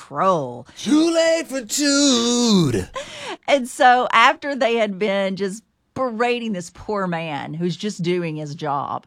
control. Too late for Jude. And so after they had been just berating this poor man who's just doing his job,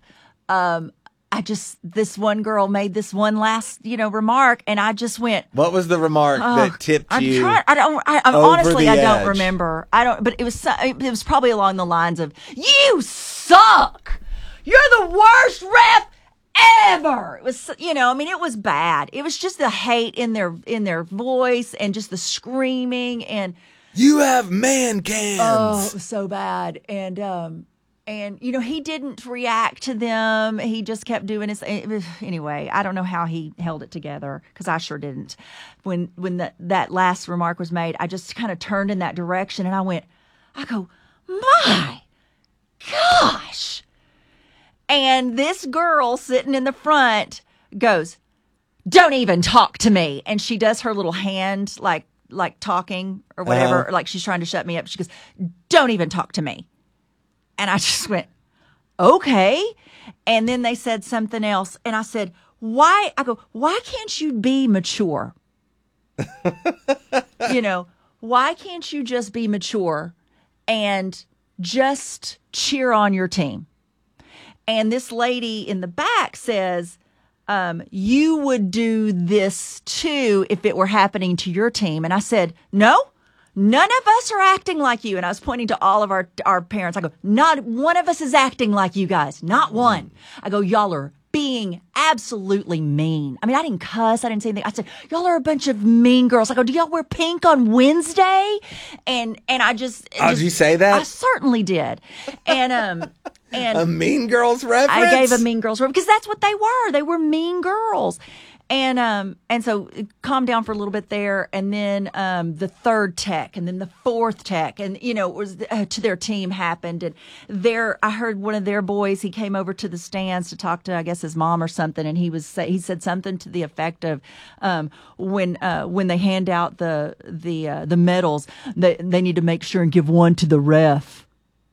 this one girl made this one last, remark, and I just went. What was the remark that tipped you? Honestly, I don't edge? Remember. But it was probably along the lines of, "You suck. You're the worst ref ever." It was, it was bad. It was just the hate in their voice and just the screaming and. You have man cans. Oh, it was so bad. And he didn't react to them. He just kept doing his. Anyway, I don't know how he held it together, because I sure didn't. When that last remark was made, I just kind of turned in that direction, and I go, my gosh. And this girl sitting in the front goes, "Don't even talk to me." And she does her little hand like talking or whatever, like she's trying to shut me up. She goes, "Don't even talk to me." And I just went, okay. And then they said something else. And I said, why? I go, why can't you be mature? Why can't you just be mature and just cheer on your team? And this lady in the back says, you would do this too if it were happening to your team. And I said, no, none of us are acting like you. And I was pointing to all of our parents. I go, not one of us is acting like you guys. Not one. I go, y'all are being absolutely mean. I mean, I didn't cuss. I didn't say anything. I said, y'all are a bunch of mean girls. I go, do y'all wear pink on Wednesday? And I just. Did you say that? I certainly did. And a Mean Girls reference? I gave a Mean Girls reference because that's what they were. They were mean girls. And so it calmed down for a little bit there. And then the third tech and then the fourth tech. And, it was to their team happened. And I heard one of their boys, he came over to the stands to talk to, I guess, his mom or something. And he said something to the effect of when they hand out the medals, they need to make sure and give one to the ref.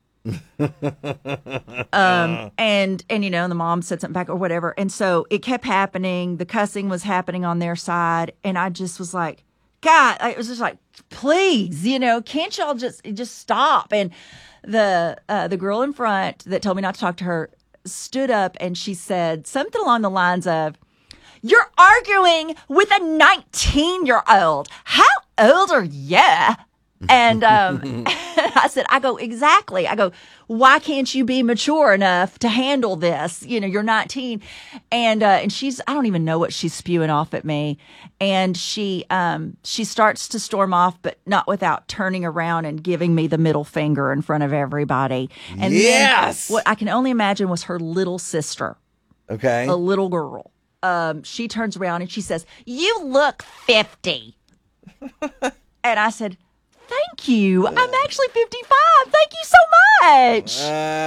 And the mom said something back or whatever, and so it kept happening. The cussing was happening on their side, and I just was like, God, I was just like, please, can't y'all just stop? And the girl in front that told me not to talk to her stood up and she said something along the lines of, "You're arguing with a 19-year-old. How old are you?" And I said, exactly. I go, why can't you be mature enough to handle this? You're 19. And she's, I don't even know what she's spewing off at me. And she starts to storm off, but not without turning around and giving me the middle finger in front of everybody. And yes! Then what I can only imagine was her little sister. Okay. A little girl. She turns around and she says, "You look 50. And I said, "Thank you. I'm actually 55. Thank you so much."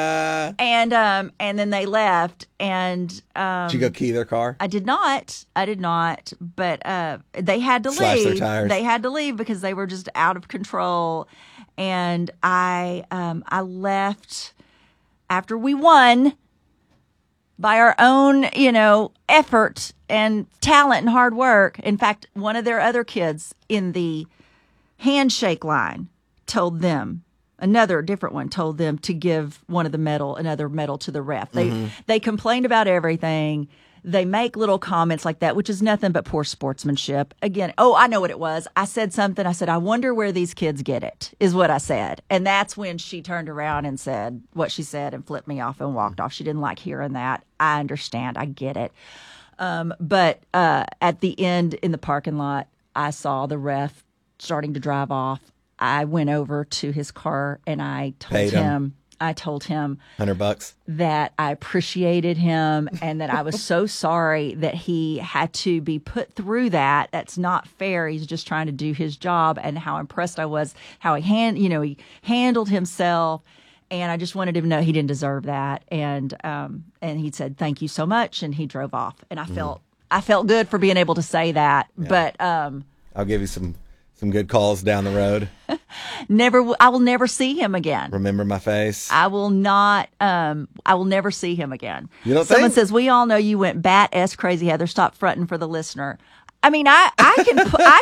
And then they left. And did you go key their car? I did not. But they had to Slash leave. their tires. They had to leave because they were just out of control. And I left after we won by our own, effort and talent and hard work. In fact, one of their other kids in the handshake line told them, different one told them to give another medal to the ref. They complained about everything. They make little comments like that, which is nothing but poor sportsmanship. Again, I know what it was. I said something. I said, "I wonder where these kids get it," is what I said. And that's when she turned around and said what she said and flipped me off and walked off. She didn't like hearing that. I understand. I get it. But at the end in the parking lot, I saw the ref starting to drive off. I went over to his car and I told him $100 that I appreciated him and that I was so sorry that he had to be put through that. That's not fair. He's just trying to do his job, and how impressed I was how he handled himself. And I just wanted him to know he didn't deserve that. And he said, "Thank you so much." And he drove off. And I felt good for being able to say that. Yeah. But I'll give you some good calls down the road. I will never see him again. Remember my face? I will not. I will never see him again. You don't Someone think? says, "We all know you went bat-ass crazy, Heather. Stop fronting for the listener." I mean, I